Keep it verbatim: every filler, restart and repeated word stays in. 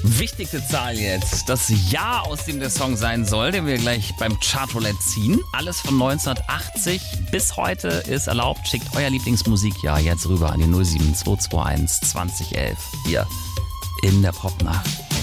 Wichtigste Zahl jetzt. Das Jahr, aus dem der Song sein soll, den wir gleich beim Chartroulette ziehen. Alles von neunzehnhundertachtzig bis heute ist erlaubt. Schickt euer Lieblingsmusikjahr jetzt rüber an die null sieben zwei zwei eins zwanzig elf. Hier in der Popnacht.